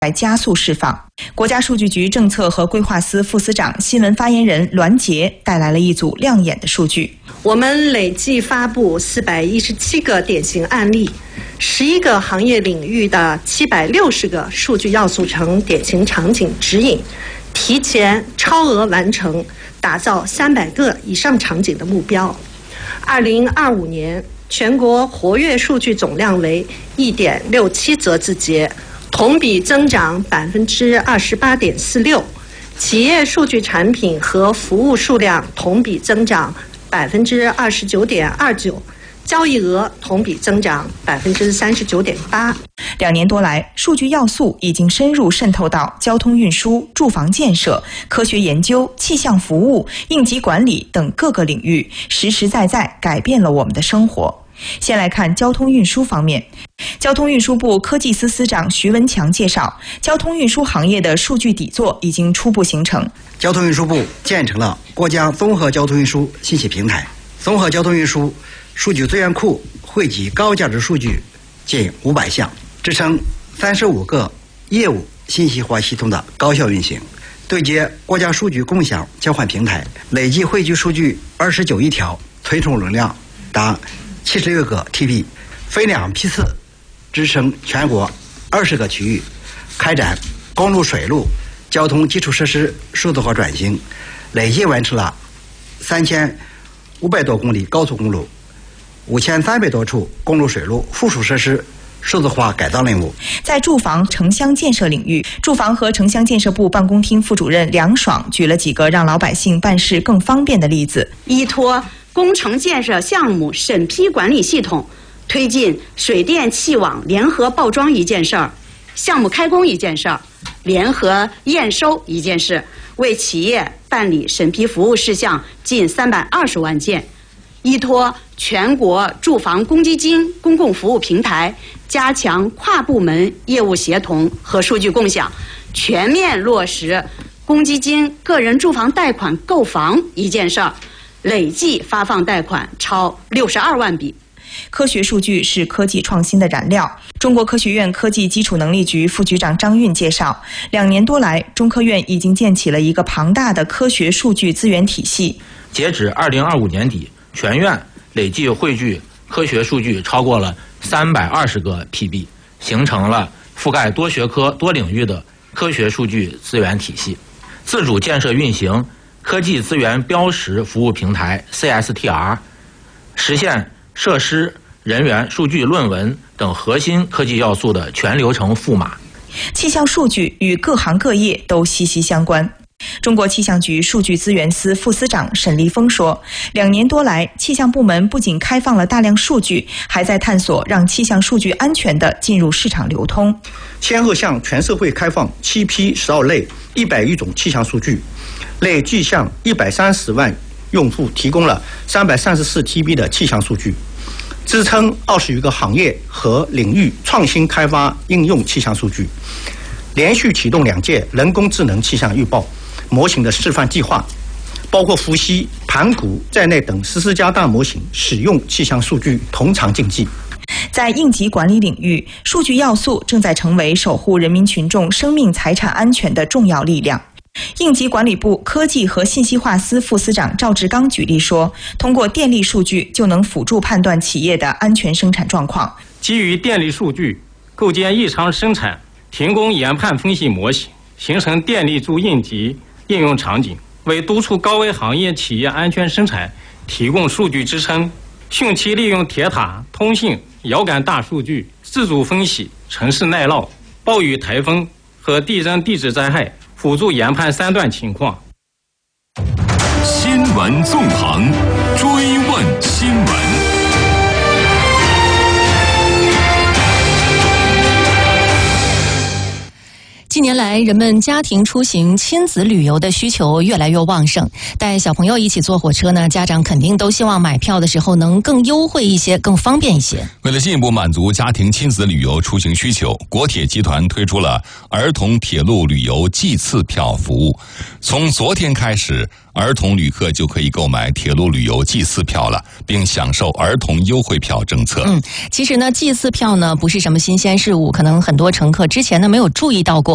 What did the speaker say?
加速释放。国家数据局政策和规划司副司长、新闻发言人栾杰带来了一组亮眼的数据。 我们累计发布417个典型案例，11个行业领域的760个数据要素成典型场景指引，提前超额完成打造300个以上场景的目标。2025年全国活跃数据总量为1.67则字节，同比增长28.46%，企业数据产品和服务数量同比增长29.29%，交易额同比增长39.8%。 2年多来，数据要素已经深入渗透到交通运输、住房建设、科学研究、气象服务、应急管理等各个领域，实实在在改变了我们的生活。先来看交通运输方面，交通运输部科技司司长徐文强介绍，交通运输行业的数据底座已经初步形成。 交通运输部建成了国家综合交通运输信息平台，综合交通运输数据资源库汇集高价值数据近500项，支撑35个业务信息化系统的高效运行。对接国家数据共享交换平台，累计汇聚数据29亿条，存储容量达76个 TB， 分2批次支撑全国20个区域，开展公路、水路交通基础设施数字化转型，累计完成了3500多公里高速公路、5300多处公路、水路附属设施数字化改造任务。 在住房城乡建设领域，住房和城乡建设部办公厅副主任梁爽举了几个让老百姓办事更方便的例子。 依托工程建设项目审批管理系统，推进水电气网联合报装一件事儿，项目开工一件事儿，联合验收一件事，为企业办理审批服务事项近320万件。依托全国住房公积金公共服务平台，加强跨部门业务协同和数据共享，全面落实公积金个人住房贷款购房一件事儿，累计发放贷款超62万笔。 科学数据是科技创新的燃料。中国科学院科技基础能力局副局长张运介绍，2年多来，中科院已经建起了一个庞大的科学数据资源体系。 截止2025年底，全院累计汇聚科学数据超过了320个 PB， 形成了覆盖多学科多领域的科学数据资源体系，自主建设运行科技资源标识服务平台 CSTR， 实现设施、人员、数据、论文等核心科技要素的全流程赋码。 气象数据与各行各业都息息相关。中国气象局数据资源司副司长沈立峰说，2年多来，气象部门不仅开放了大量数据，还在探索让气象数据安全地进入市场流通。 先后向全社会开放7批12类101种气象数据，累计向130万用户提供了334 TB 的气象数据，支撑20余个行业和领域创新开发应用气象数据。连续启动2届人工智能气象预报模型的示范计划，包括伏羲、盘古在内等14家大模型使用气象数据同场竞技。 在应急管理领域，数据要素正在成为守护人民群众生命财产安全的重要力量。应急管理部科技和信息化司副司长赵志刚举例说，通过电力数据就能辅助判断企业的安全生产状况。 基于电力数据，构建异常生产停工研判分析模型，形成电力助应急应用场景，为督促高危行业企业安全生产提供数据支撑。汛期利用铁塔、通信、遥感大数据自主分析城市耐涝、暴雨、台风和地震地质灾害，辅助研判3段情况。 新闻纵横，追问新闻。 近年来，人们家庭出行、亲子旅游的需求越来越旺盛。带小朋友一起坐火车呢，家长肯定都希望买票的时候能更优惠一些、更方便一些。 为了进一步满足家庭亲子旅游出行需求，国铁集团推出了儿童铁路旅游季次票服务。从昨天开始，儿童旅客就可以购买铁路旅游季次票了，并享受儿童优惠票政策。 其实呢，季次票呢不是什么新鲜事物，可能很多乘客之前呢没有注意到过。